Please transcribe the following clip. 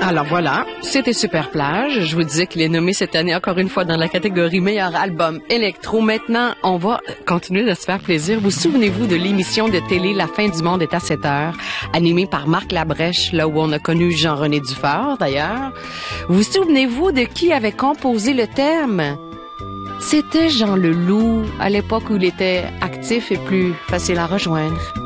Alors voilà, c'était Super Plage. Je vous disais qu'il est nommé cette année encore une fois dans la catégorie meilleur album électro. Maintenant, on va continuer de se faire plaisir. Vous souvenez-vous de l'émission de télé La fin du monde est à 7 heures, animée par Marc Labrèche, là où on a connu Jean-René Dufort d'ailleurs. Vous souvenez-vous de qui avait composé le thème? C'était Jean Leloup, à l'époque où il était actif et plus facile à rejoindre.